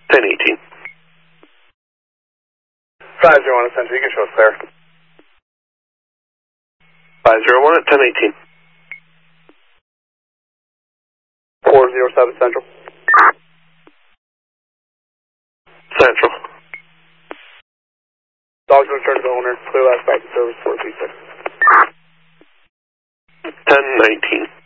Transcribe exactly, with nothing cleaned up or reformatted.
ten eighteen. five zero one at Central, you can show us clear. five zero one at ten eighteen. four zero seven Central. Central. Dogs return to the owner, clear last back to service four three six. ten nineteen.